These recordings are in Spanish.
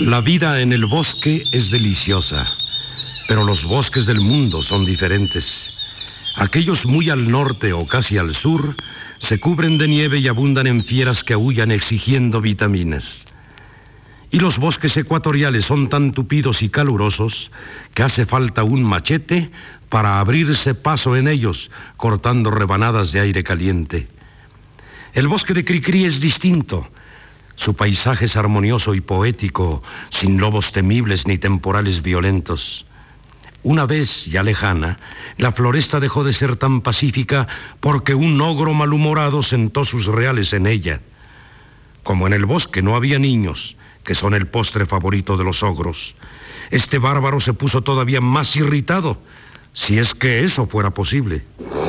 La vida en el bosque es deliciosa, pero los bosques del mundo son diferentes. Aquellos muy al norte o casi al sur se cubren de nieve y abundan en fieras que aúllan exigiendo vitaminas. Y los bosques ecuatoriales son tan tupidos y calurosos que hace falta un machete para abrirse paso en ellos, cortando rebanadas de aire caliente. El bosque de Cricri es distinto. Su paisaje es armonioso y poético, sin lobos temibles ni temporales violentos. Una vez, ya lejana, la floresta dejó de ser tan pacífica porque un ogro malhumorado sentó sus reales en ella. Como en el bosque no había niños, que son el postre favorito de los ogros, este bárbaro se puso todavía más irritado, si es que eso fuera posible.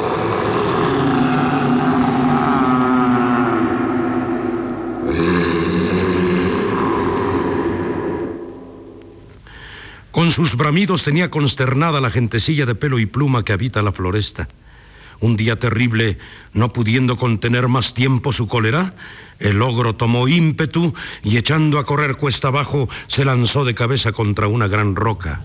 Con sus bramidos tenía consternada la gentecilla de pelo y pluma que habita la floresta. Un día terrible, no pudiendo contener más tiempo su cólera, el ogro tomó ímpetu y echando a correr cuesta abajo, se lanzó de cabeza contra una gran roca.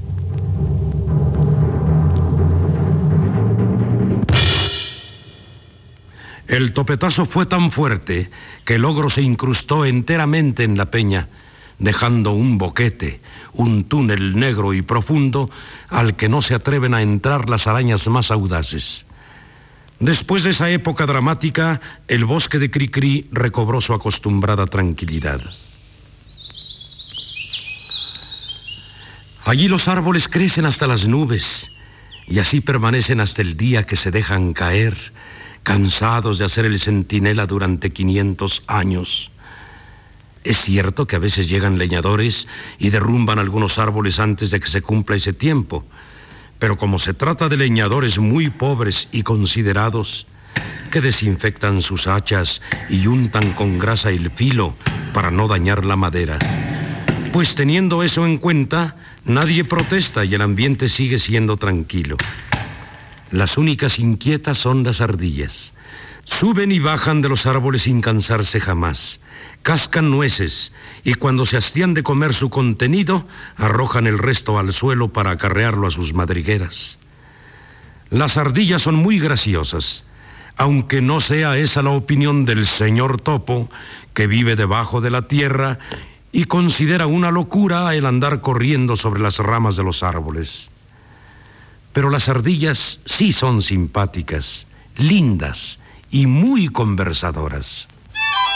El topetazo fue tan fuerte que el ogro se incrustó enteramente en la peña, dejando un boquete, un túnel negro y profundo al que no se atreven a entrar las arañas más audaces. Después de esa época dramática, el bosque de Cricri recobró su acostumbrada tranquilidad. Allí los árboles crecen hasta las nubes y así permanecen hasta el día que se dejan caer, cansados de hacer el centinela durante 500 años. Es cierto que a veces llegan leñadores y derrumban algunos árboles antes de que se cumpla ese tiempo, pero como se trata de leñadores muy pobres y considerados, que desinfectan sus hachas y untan con grasa el filo para no dañar la madera, pues teniendo eso en cuenta, nadie protesta y el ambiente sigue siendo tranquilo. Las únicas inquietas son las ardillas. Suben y bajan de los árboles sin cansarse jamás. Cascan nueces y cuando se hastían de comer su contenido, arrojan el resto al suelo para acarrearlo a sus madrigueras. Las ardillas son muy graciosas, aunque no sea esa la opinión del señor Topo, que vive debajo de la tierra y considera una locura el andar corriendo sobre las ramas de los árboles. Pero las ardillas sí son simpáticas, lindas y muy conversadoras.